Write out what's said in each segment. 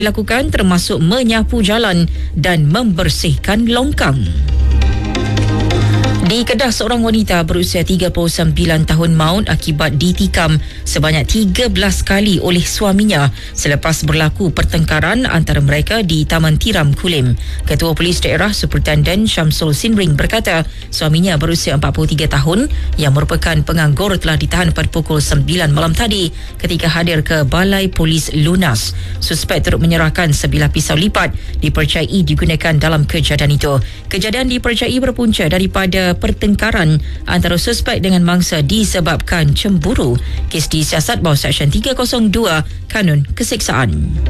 dilakukan termasuk menyapu jalan dan membersihkan longkang. Di Kedah, seorang wanita berusia 39 tahun maut akibat ditikam sebanyak 13 kali oleh suaminya selepas berlaku pertengkaran antara mereka di Taman Tiram, Kulim. Ketua Polis Daerah Superintendent Syamsul Sinring berkata suaminya berusia 43 tahun yang merupakan penganggur telah ditahan pada pukul 9 malam tadi ketika hadir ke Balai Polis Lunas. Suspek turut menyerahkan sebilah pisau lipat dipercayai digunakan dalam kejadian itu. Kejadian dipercayai berpunca daripada pertengkaran antara suspek dengan mangsa disebabkan cemburu. Kes disiasat bawah Seksyen 302 Kanun Keseksaan.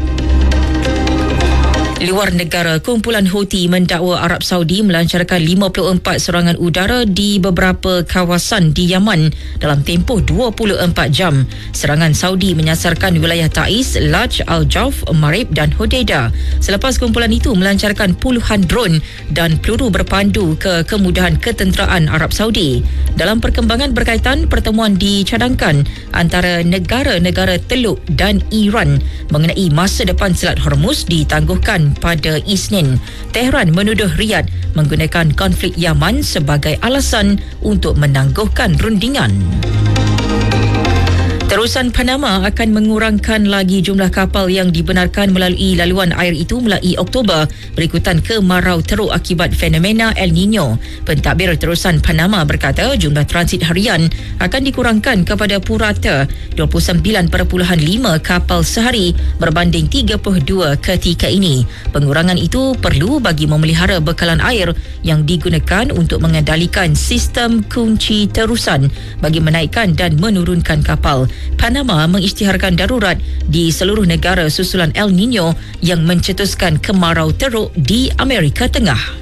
Luar negara, kumpulan Houthi mendakwa Arab Saudi melancarkan 54 serangan udara di beberapa kawasan di Yaman dalam tempoh 24 jam. Serangan Saudi menyasarkan wilayah Taiz, Laj, Al-Jauf, Marib dan Hodeidah. Selepas kumpulan itu melancarkan puluhan drone dan peluru berpandu ke kemudahan ketenteraan Arab Saudi. Dalam perkembangan berkaitan, pertemuan dicadangkan antara negara-negara Teluk dan Iran mengenai masa depan Selat Hormuz ditangguhkan pada Isnin. Tehran menuduh Riyadh menggunakan konflik Yaman sebagai alasan untuk menangguhkan rundingan. Terusan Panama akan mengurangkan lagi jumlah kapal yang dibenarkan melalui laluan air itu mulai Oktober berikutan kemarau teruk akibat fenomena El Nino. Pentadbir Terusan Panama berkata jumlah transit harian akan dikurangkan kepada purata 29.5 kapal sehari berbanding 32 ketika ini. Pengurangan itu perlu bagi memelihara bekalan air yang digunakan untuk mengendalikan sistem kunci terusan bagi menaikkan dan menurunkan kapal. Panama mengisytiharkan darurat di seluruh negara susulan El Nino yang mencetuskan kemarau teruk di Amerika Tengah.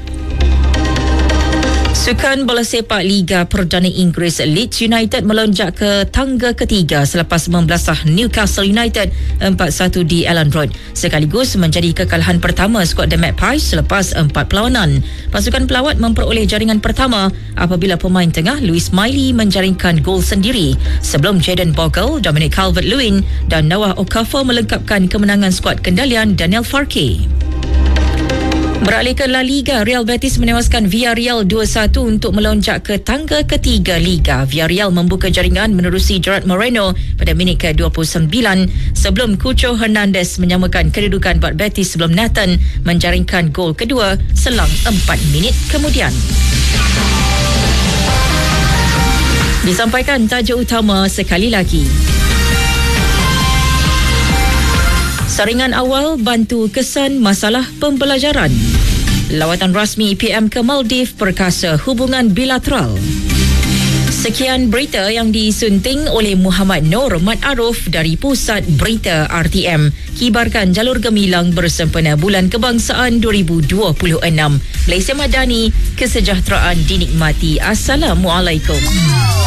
Sukan bola sepak Liga Perdana Inggeris, Leeds United melonjak ke tangga ketiga selepas membelasah Newcastle United 4-1 di Elland Road, sekaligus menjadi kekalahan pertama skuad The Magpies selepas 4 perlawanan. Pasukan pelawat memperoleh jaringan pertama apabila pemain tengah Louis Miley menjaringkan gol sendiri sebelum Jayden Bogle, Dominic Calvert-Lewin dan Noah Okafor melengkapkan kemenangan skuad kendalian Daniel Farke. Beralih ke La Liga, Real Betis menewaskan Villarreal 2-1 untuk melonjak ke tangga ketiga Liga. Villarreal membuka jaringan menerusi Gerard Moreno pada minit ke-29 sebelum Cucho Hernandez menyamakan kedudukan buat Betis sebelum Nathan menjaringkan gol kedua selang 4 minit kemudian. Disampaikan tajuk utama sekali lagi. Saringan awal bantu kesan masalah pembelajaran. Lawatan rasmi PM ke Maldives perkasa hubungan bilateral. Sekian berita yang disunting oleh Muhammad Noor Mat Aruf dari Pusat Berita RTM. Kibarkan jalur gemilang bersempena Bulan Kebangsaan 2026. Malaysia Madani, kesejahteraan dinikmati. Assalamualaikum.